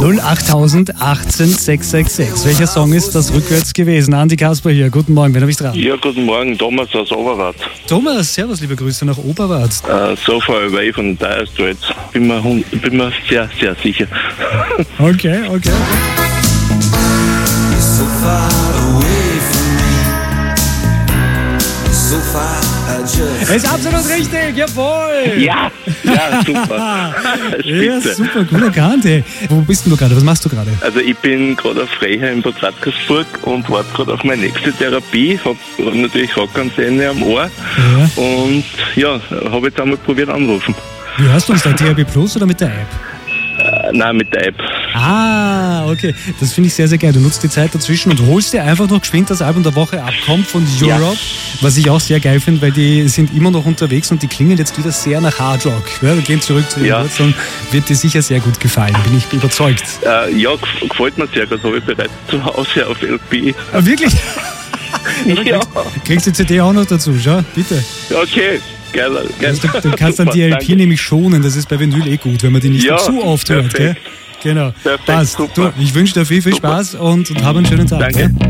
08000 18 666. Welcher Song ist das rückwärts gewesen? Andi Kasper hier. Guten Morgen, wen habe ich dran? Ja, guten Morgen, Thomas aus Oberwart. Thomas, servus, liebe Grüße nach Oberwart. So Far Away von den Dire Straits. Bin mir sehr, sehr sicher. Okay. So far away from me. So far I just... Ist absolut richtig, jawohl! Ja, super. Ja, Spitze. super, gut erkannt, ey. Wo bist denn du gerade? Was machst du gerade? Also ich bin gerade auf Freiherr in Bad Radkersburg und warte gerade auf meine nächste Therapie. Hab natürlich Rockantenne am Ohr. Ja. Und ja, habe jetzt einmal probiert anrufen. Wie hörst du uns da? DRB Plus oder mit der App? Nein, mit der App. Ah, okay. Das finde ich sehr, sehr geil. Du nutzt die Zeit dazwischen und holst dir einfach noch geschwind das Album der Woche abkommt von Europe, was ich auch sehr geil finde, weil die sind immer noch unterwegs und die klingen jetzt wieder sehr nach Hard Rock. Ja, wir gehen zurück zu den Wurzeln. Wird dir sicher sehr gut gefallen, bin ich überzeugt. Ja, gefällt mir sehr gut. Habe ich bereits zu Hause auf LP. Ah, wirklich? Ja. Kriegst du die CD auch noch dazu, schau, bitte. Okay, geil. Du kannst dann die LP Danke. nämlich schonen, das ist bei Vinyl eh gut, wenn man die nicht Ja, zu oft hört. Gell? perfekt. Genau. Perfekt, Passt. super. Du, ich wünsche dir viel Spaß und hab einen schönen Tag. Danke. Gell?